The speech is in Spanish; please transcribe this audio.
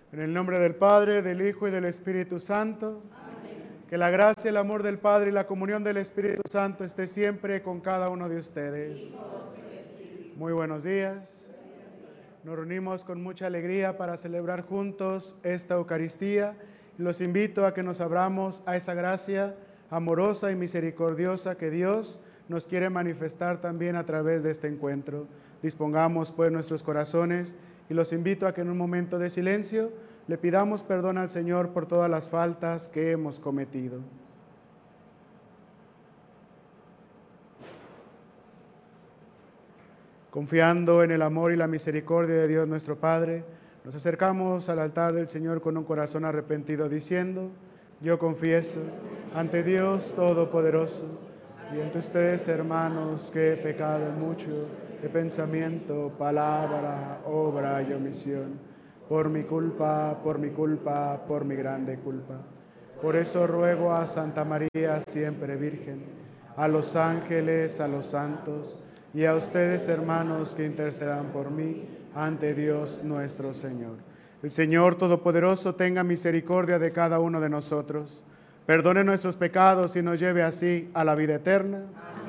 En el nombre del Padre, del Hijo y del Espíritu Santo. Amén. Que la gracia, el amor del Padre y la comunión del Espíritu Santo esté siempre con cada uno de ustedes. Muy buenos días. Nos reunimos con mucha alegría para celebrar juntos esta Eucaristía. Los invito a que nos abramos a esa gracia amorosa y misericordiosa que Dios nos quiere manifestar también a través de este encuentro. Dispongamos pues nuestros corazones y los invito a que en un momento de silencio le pidamos perdón al Señor por todas las faltas que hemos cometido. Confiando en el amor y la misericordia de Dios nuestro Padre, nos acercamos al altar del Señor con un corazón arrepentido diciendo: yo confieso ante Dios Todopoderoso y ante ustedes, hermanos, que he pecado mucho de pensamiento, palabra, obra y omisión, por mi culpa, por mi grande culpa. Por eso ruego a Santa María, siempre Virgen, a los ángeles, a los santos, y a ustedes, hermanos, que intercedan por mí ante Dios nuestro Señor. El Señor Todopoderoso tenga misericordia de cada uno de nosotros, perdone nuestros pecados y nos lleve así a la vida eterna. Amén.